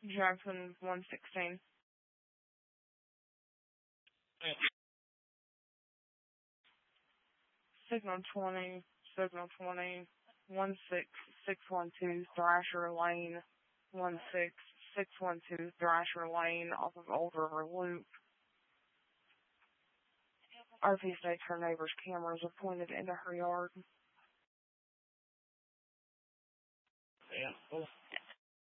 Jackson 116. Signal 20, 16612 Thrasher Lane, 16612 Thrasher Lane off of Old River Loop. RP states her neighbor's cameras are pointed into her yard. Yeah, cool.